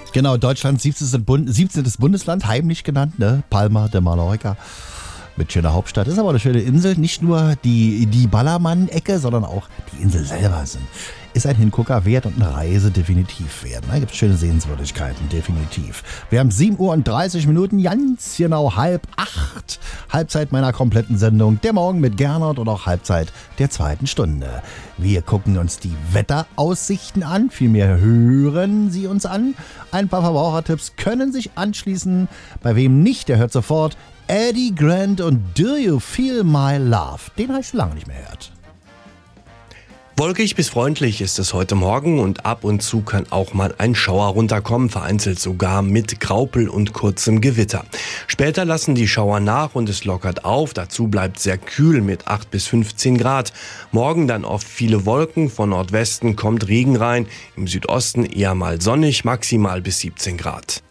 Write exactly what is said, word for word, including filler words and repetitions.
Genau, Deutschlands siebzehntes. Bund, siebzehntes. Bundesland, heimlich genannt, ne? Palma de Mallorca. Mit schöner Hauptstadt. Ist aber eine schöne Insel. Nicht nur die, die Ballermann-Ecke, sondern auch die Insel selber sind. Ist ein Hingucker wert und eine Reise definitiv wert. Da gibt es schöne Sehenswürdigkeiten, definitiv. Wir haben sieben Uhr und dreißig Minuten, ganz genau halb acht. Halbzeit meiner kompletten Sendung. Der Morgen mit Gernot und auch Halbzeit der zweiten Stunde. Wir gucken uns die Wetteraussichten an. Vielmehr hören Sie uns an. Ein paar Verbrauchertipps können sich anschließen. Bei wem nicht, der hört sofort Eddie Grant und Do You Feel My Love? Den habe ich schon lange nicht mehr gehört. Wolkig bis freundlich ist es heute Morgen und ab und zu kann auch mal ein Schauer runterkommen, vereinzelt sogar mit Graupel und kurzem Gewitter. Später lassen die Schauer nach und es lockert auf, dazu bleibt sehr kühl mit acht bis fünfzehn Grad. Morgen dann oft viele Wolken, von Nordwesten kommt Regen rein, im Südosten eher mal sonnig, maximal bis siebzehn Grad.